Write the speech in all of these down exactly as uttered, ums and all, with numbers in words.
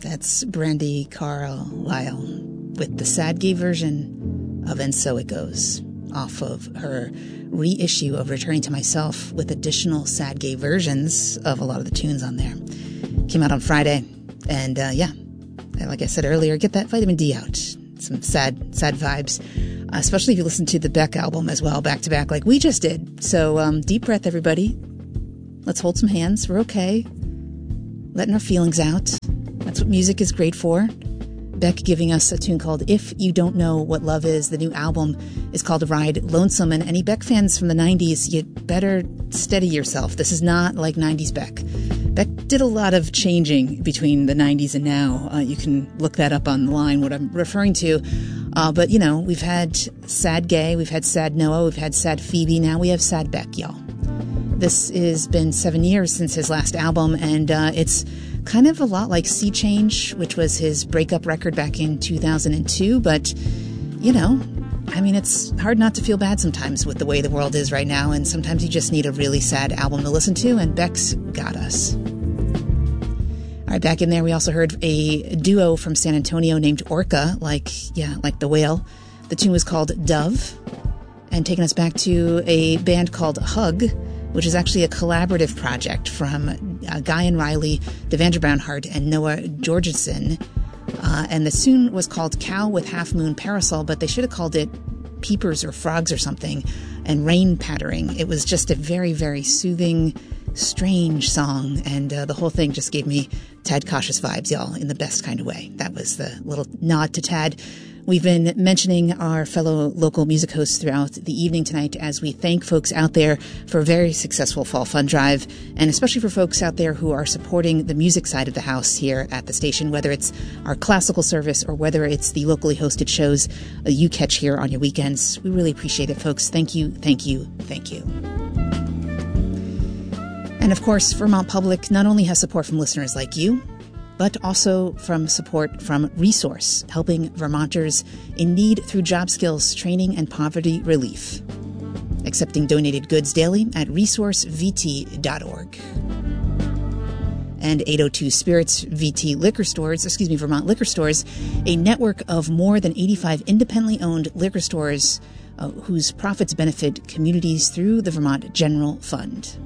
That's Brandi Carlile with the sad gay version of And So It Goes, off of her reissue of Returning to Myself with additional sad gay versions of a lot of the tunes on there. Came out on Friday, and uh, yeah, like I said earlier, get that vitamin D out. Some sad, sad vibes, uh, especially if you listen to the Beck album as well, back to back, like we just did. So um, deep breath, everybody. Let's hold some hands. We're okay. Letting our feelings out. That's what music is great for. Beck giving us a tune called If You Don't Know What Love Is. The new album is called Ride Lonesome. And any Beck fans from the nineties, you better steady yourself. This is not like nineties Beck. Beck did a lot of changing between the nineties and now. Uh, you can look that up online, what I'm referring to. Uh, but, you know, we've had sad gay, we've had sad Noah, we've had sad Phoebe. Now we have sad Beck, y'all. This has been seven years since his last album, and uh, it's kind of a lot like Sea Change, which was his breakup record back in two thousand two. But, you know, I mean, it's hard not to feel bad sometimes with the way the world is right now, and sometimes you just need a really sad album to listen to, and Beck's got us. All right, back in there, we also heard a duo from San Antonio named Orca, like, yeah, like the whale. The tune was called Dove, and taking us back to a band called Hug, which is actually a collaborative project from uh, Guy and Riley, Devandra Brownhart, and Noah Jorgensen. Uh, and the tune was called Cow with Half Moon Parasol, but they should have called it Peepers or Frogs or something, and Rain Pattering. It was just a very, very soothing, strange song, and uh, the whole thing just gave me Tad Cautious vibes, y'all, in the best kind of way. That was the little nod to Tad. We've been mentioning our fellow local music hosts throughout the evening tonight as we thank folks out there for a very successful Fall Fun Drive, and especially for folks out there who are supporting the music side of the house here at the station, whether it's our classical service or whether it's the locally hosted shows uh, you catch here on your weekends. We really appreciate it, folks. Thank you, thank you, thank you. And of course, Vermont Public not only has support from listeners like you, but also from support from Resource, helping Vermonters in need through job skills, training, and poverty relief. Accepting donated goods daily at resource v t dot org. And eight oh two Spirits V T Liquor Stores, excuse me, Vermont Liquor Stores, a network of more than eighty-five independently owned liquor stores uh, whose profits benefit communities through the Vermont General Fund.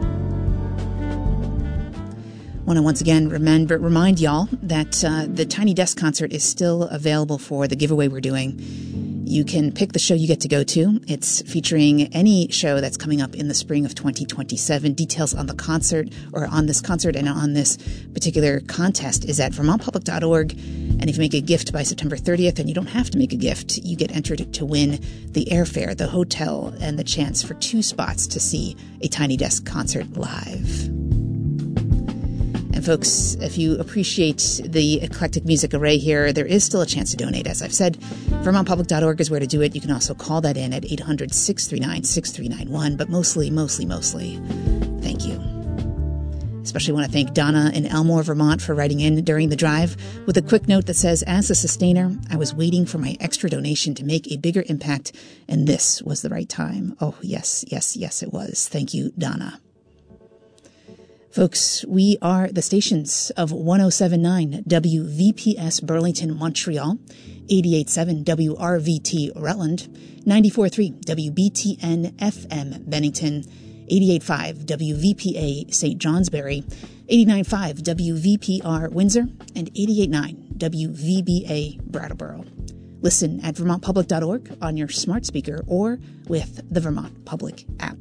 Want to once again remember, remind y'all that uh, the Tiny Desk concert is still available for the giveaway we're doing. You can pick the show you get to go to. It's featuring any show that's coming up in the spring of twenty twenty-seven. Details on the concert, or on this concert and on this particular contest, is at vermont public dot org. And if you make a gift by September thirtieth, and you don't have to make a gift, you get entered to win the airfare, the hotel, and the chance for two spots to see a Tiny Desk concert live. And folks, if you appreciate the eclectic music array here, there is still a chance to donate. As I've said, vermont public dot org is where to do it. You can also call that in at eight hundred, six three nine, six three nine one. But mostly, mostly, mostly, thank you. Especially want to thank Donna in Elmore, Vermont, for writing in during the drive with a quick note that says, as a sustainer, I was waiting for my extra donation to make a bigger impact, and this was the right time. Oh, yes, yes, yes, it was. Thank you, Donna. Folks, we are the stations of one oh seven point nine W V P S Burlington, Montreal, eighty-eight point seven W R V T Rutland, ninety-four point three W B T N F M Bennington, eighty-eight point five W V P A Saint Johnsbury, eighty-nine point five W V P R Windsor, and eighty-eight point nine W V B A Brattleboro. Listen at vermont public dot org on your smart speaker or with the Vermont Public app.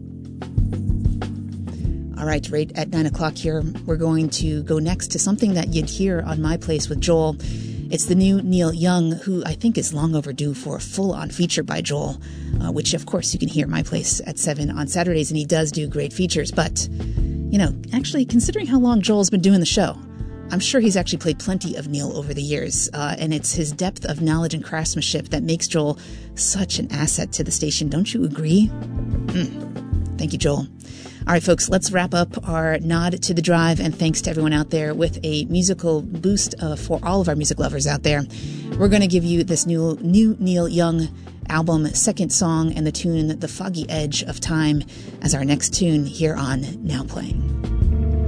All right, right at nine o'clock here, we're going to go next to something that you'd hear on My Place with Joel. It's the new Neil Young, who I think is long overdue for a full-on feature by Joel, uh, which, of course, you can hear My Place at seven on Saturdays, and he does do great features. But, you know, actually, considering how long Joel's been doing the show, I'm sure he's actually played plenty of Neil over the years, uh, and it's his depth of knowledge and craftsmanship that makes Joel such an asset to the station. Don't you agree? Mm. Thank you, Joel. All right, folks, let's wrap up our nod to the drive and thanks to everyone out there with a musical boost uh, for all of our music lovers out there. We're going to give you this new, new Neil Young album, second song, and the tune The Foggy Edge of Time as our next tune here on Now Playing.